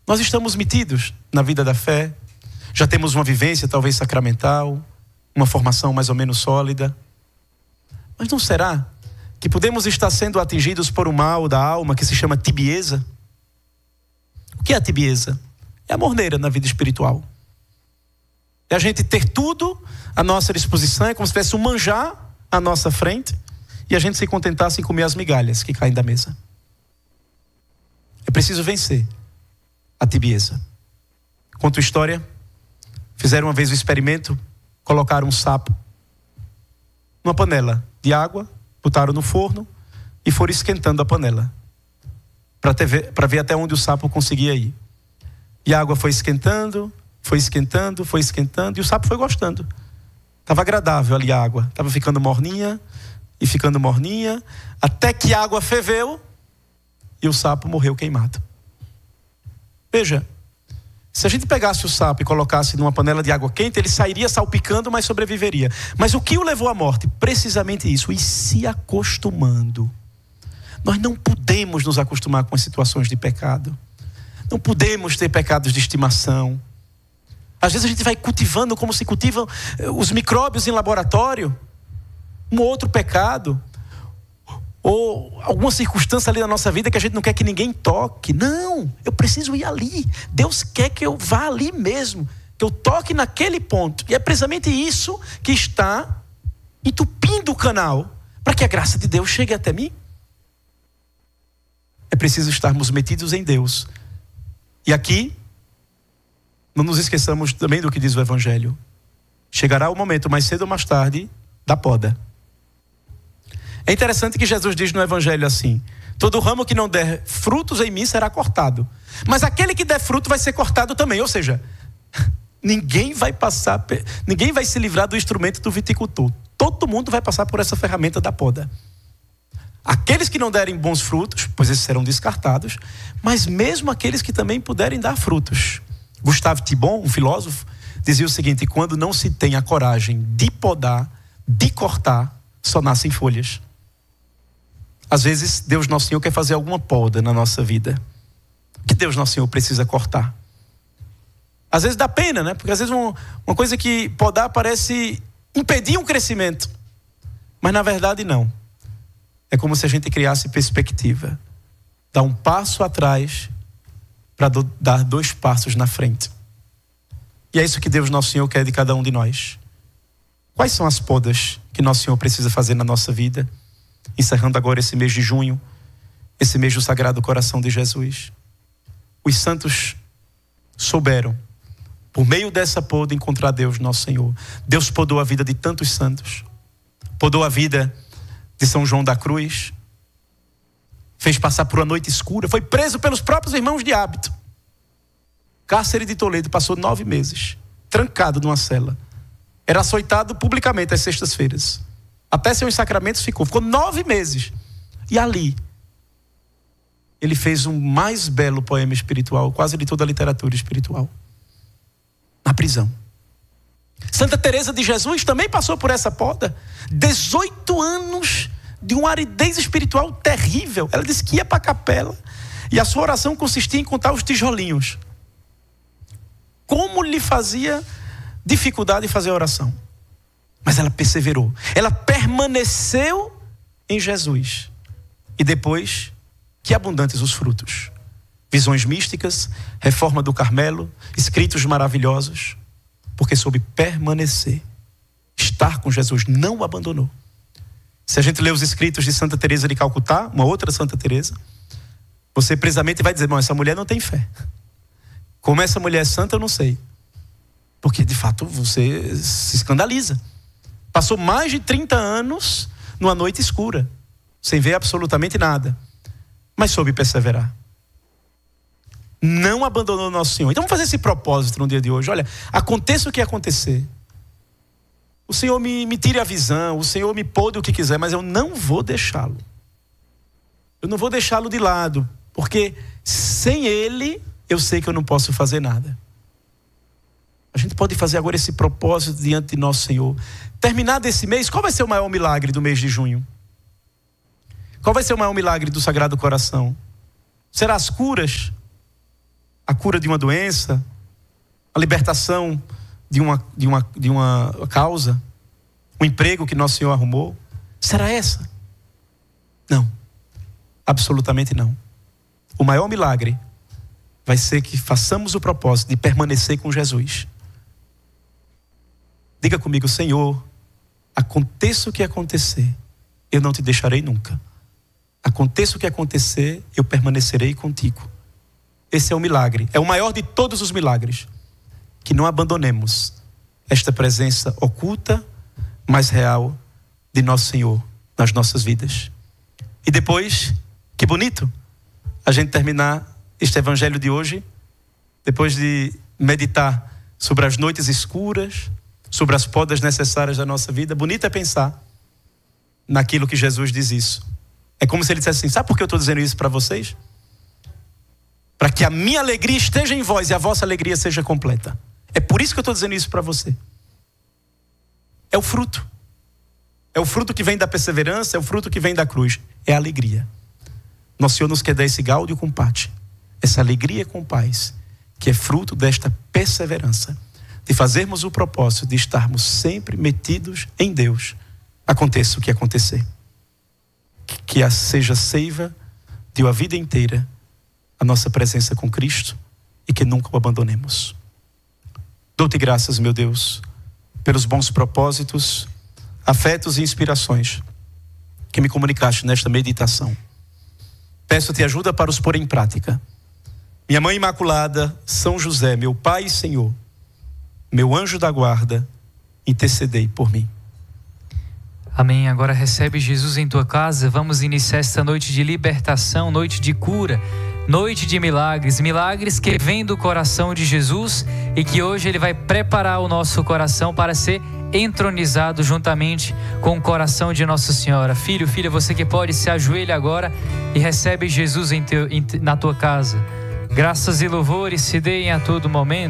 Nós estamos metidos na vida da fé, já temos uma vivência talvez sacramental, uma formação mais ou menos sólida. Mas não será que podemos estar sendo atingidos por um mal da alma que se chama tibieza? O que é a tibieza? É a morneira na vida espiritual. É a gente ter tudo à nossa disposição, é como se tivesse um manjar à nossa frente e a gente se contentasse em comer as migalhas que caem da mesa. É preciso vencer a tibieza. Conto história. Fizeram uma vez o experimento, colocaram um sapo numa panela de água, botaram no forno e foram esquentando a panela para ver até onde o sapo conseguia ir. E a água foi esquentando e o sapo foi gostando. Estava agradável ali a água, estava ficando morninha, até que a água ferveu e o sapo morreu queimado. Veja, se a gente pegasse o sapo e colocasse numa panela de água quente, ele sairia salpicando, mas sobreviveria. Mas o que o levou à morte? Precisamente isso, e se acostumando. Nós não podemos nos acostumar com as situações de pecado. Não podemos ter pecados de estimação. Às vezes a gente vai cultivando como se cultivam os micróbios em laboratório. Um outro pecado. Ou alguma circunstância ali na nossa vida que a gente não quer que ninguém toque. Não, eu preciso ir ali. Deus quer que eu vá ali mesmo. Que eu toque naquele ponto. E é precisamente isso que está entupindo o canal para que a graça de Deus chegue até mim. É preciso estarmos metidos em Deus. E aqui, não nos esqueçamos também do que diz o Evangelho. Chegará o momento, mais cedo ou mais tarde, da poda. É interessante que Jesus diz no Evangelho assim: todo ramo que não der frutos em mim será cortado. Mas aquele que der fruto vai ser cortado também. Ou seja, ninguém vai se livrar do instrumento do viticultor. Todo mundo vai passar por essa ferramenta da poda. Aqueles que não derem bons frutos, pois esses serão descartados. Mas mesmo aqueles que também puderem dar frutos. Gustave Thibon, um filósofo, dizia o seguinte: quando não se tem a coragem de podar, de cortar, só nascem folhas. Às vezes, Deus Nosso Senhor quer fazer alguma poda na nossa vida. Que Deus Nosso Senhor precisa cortar. Às vezes dá pena, né? Porque às vezes uma coisa que podar parece impedir um crescimento. Mas na verdade não. É como se a gente criasse perspectiva. Dar um passo atrás para dar 2 passos na frente. E é isso que Deus Nosso Senhor quer de cada um de nós. Quais são as podas que Nosso Senhor precisa fazer na nossa vida? Encerrando agora esse mês de junho, esse mês do Sagrado Coração de Jesus. Os santos souberam, por meio dessa poda, encontrar Deus Nosso Senhor. Deus podou a vida de tantos santos. Podou a vida de São João da Cruz. Fez passar por uma noite escura. Foi preso pelos próprios irmãos de hábito. Cárcere de Toledo, passou 9 meses, trancado numa cela. Era açoitado publicamente às sextas-feiras. Até seus sacramentos ficou 9 meses. E ali, ele fez o mais belo poema espiritual, quase de toda a literatura espiritual. Na prisão. Santa Teresa de Jesus também passou por essa poda. 18 anos de uma aridez espiritual terrível. Ela disse que ia para a capela e a sua oração consistia em contar os tijolinhos. Como lhe fazia dificuldade em fazer a oração. Mas ela perseverou. Ela permaneceu em Jesus. E depois, que abundantes os frutos. Visões místicas, reforma do Carmelo, escritos maravilhosos. Porque soube permanecer. Estar com Jesus, não o abandonou. Se a gente lê os escritos de Santa Teresa de Calcutá, uma outra Santa Teresa, você precisamente vai dizer: bom, essa mulher não tem fé. Como essa mulher é santa, eu não sei. Porque de fato você se escandaliza. Passou mais de 30 anos numa noite escura, sem ver absolutamente nada. Mas soube perseverar. Não abandonou Nosso Senhor. Então vamos fazer esse propósito no dia de hoje. Olha, aconteça o que acontecer. O Senhor me tire a visão, o Senhor me pode o que quiser, mas eu não vou deixá-lo. Eu não vou deixá-lo de lado, porque sem Ele eu sei que eu não posso fazer nada. A gente pode fazer agora esse propósito diante de Nosso Senhor. Terminado esse mês, qual vai ser o maior milagre do mês de junho? Qual vai ser o maior milagre do Sagrado Coração? Será as curas? a cura de uma doença, a libertação de uma causa, o emprego que nosso Senhor arrumou? Será essa? Não, absolutamente não. O maior milagre vai ser que façamos o propósito de permanecer com Jesus. Diga comigo: Senhor, aconteça o que acontecer, eu não te deixarei nunca. Aconteça o que acontecer, eu permanecerei contigo. Esse é o milagre, é o maior de todos os milagres. Que não abandonemos esta presença oculta, mas real, de nosso Senhor nas nossas vidas. E depois, que bonito a gente terminar este evangelho de hoje, depois de meditar sobre as noites escuras, sobre as podas necessárias da nossa vida. Bonito é pensar naquilo que Jesus diz isso. É como se ele dissesse assim: sabe por que eu estou dizendo isso para vocês? Para que a minha alegria esteja em vós e a vossa alegria seja completa. É por isso que eu estou dizendo isso para você. É o fruto. É o fruto que vem da perseverança, é o fruto que vem da cruz. É a alegria. Nosso Senhor nos quer dar esse gáudio com pate, essa alegria com paz, que é fruto desta perseverança, de fazermos o propósito de estarmos sempre metidos em Deus, aconteça o que acontecer. Que seja seiva de uma vida inteira a nossa presença com Cristo e que nunca o abandonemos. Dou-te graças, meu Deus, pelos bons propósitos, afetos e inspirações que me comunicaste nesta meditação. Peço-te ajuda para os pôr em prática. Minha Mãe Imaculada, São José, meu Pai e Senhor, meu anjo da guarda, intercedei por mim. Amém. Agora recebe Jesus em tua casa. Vamos iniciar esta noite de libertação, noite de cura, noite de milagres. Milagres que vêm do coração de Jesus e que hoje Ele vai preparar o nosso coração para ser entronizado juntamente com o coração de Nossa Senhora. Filho, filha, você que pode, se ajoelha agora e recebe Jesus na tua casa. Graças e louvores se deem a todo momento.